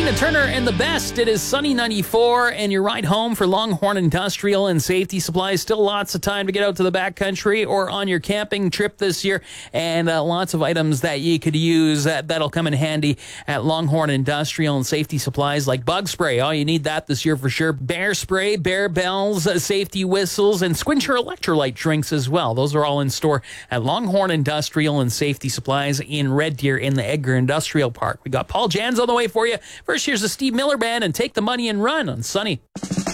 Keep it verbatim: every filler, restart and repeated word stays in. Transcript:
Tina Turner and the best. It is Sunny ninety-four, and your ride home for Longhorn Industrial and Safety Supplies. Still lots of time to get out to the backcountry or on your camping trip this year, and uh, lots of items that you could use uh, that'll come in handy at Longhorn Industrial and Safety Supplies, like bug spray. Oh, you need that this year for sure. Bear spray, bear bells, uh, safety whistles, and Squincher electrolyte drinks as well. Those are all in store at Longhorn Industrial and Safety Supplies in Red Deer in the Edgar Industrial Park. We got Paul Jans on the way for you. First, here's the Steve Miller Band and Take the Money and Run on Sunny.